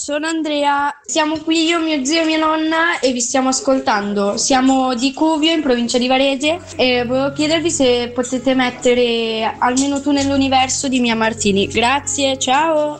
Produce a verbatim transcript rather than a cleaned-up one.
Sono Andrea, siamo qui io, mio zio e mia nonna e vi stiamo ascoltando. Siamo di Cuvio, in provincia di Varese, e volevo chiedervi se potete mettere Almeno tu nell'universo di Mia Martini. Grazie, ciao!